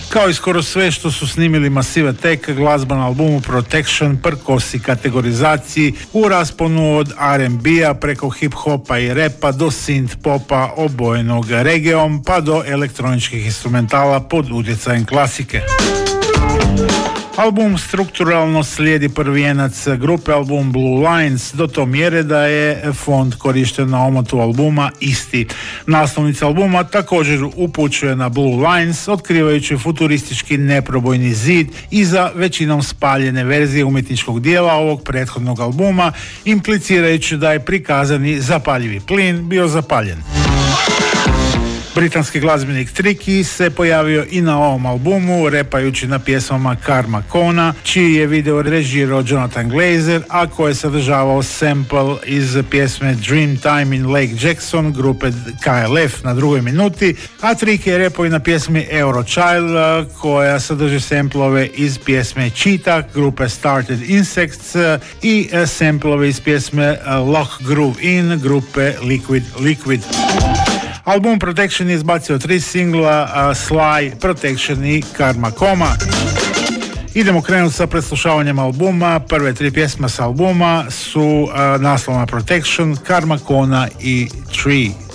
Kao i skoro sve što su snimili Massive Attack, glazba na albumu Protection prkosi kategorizaciji u rasponu od R&B-a preko hip-hopa i repa do synth-popa obojenog regeom pa do elektroničkih instrumentala pod utjecajem klasike. Album strukturalno slijedi prvijenac grupe, album Blue Lines, do to mjere da je font korišten na omotu albuma isti. Naslovnica albuma također upućuje na Blue Lines, otkrivajući futuristički neprobojni zid iza većinom spaljene verzije umjetničkog dijela ovog prethodnog albuma, implicirajući da je prikazani zapaljivi plin bio zapaljen. Britanski glazbenik Tricky se pojavio i na ovom albumu, repajući na pjesmama Karma Kona, čiji je video režirao Jonathan Glazer, a koje je sadržavao sample iz pjesme Dreamtime in Lake Jackson grupe KLF na 2. minuti, a Tricky je repao i na pjesmi Eurochild, koja sadrži samplove iz pjesme Cheetah grupe Started Insects i samplove iz pjesme Lock Groove In grupe Liquid. Album Protection je izbacio 3 singla, Sly, Protection i Karma Koma. Idemo krenuti sa preslušavanjem albuma. Prve 3 pjesme s albuma su naslovna Protection, Karma Kona i Tree.